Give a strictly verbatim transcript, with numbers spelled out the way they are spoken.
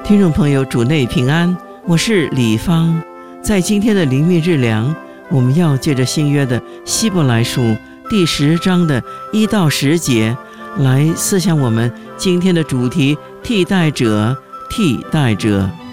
听众朋友，主内平安，我是李芳。在今天的灵命日粮，我们要借着新约的希伯来书第十章的一到十节来思想我们今天的主题：替代者，替代者。